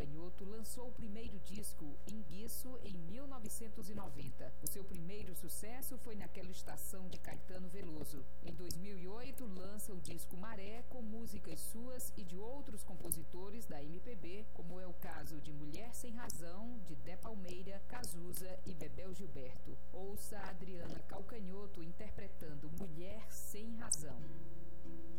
Calcanhoto lançou o primeiro disco, Enguiço, em 1990. O seu primeiro sucesso foi naquela estação de Caetano Veloso. Em 2008, lança o disco Maré, com músicas suas e de outros compositores da MPB, como é o caso de Mulher Sem Razão, de Dé Palmeira, Cazuza e Bebel Gilberto. Ouça a Adriana Calcanhoto interpretando Mulher Sem Razão.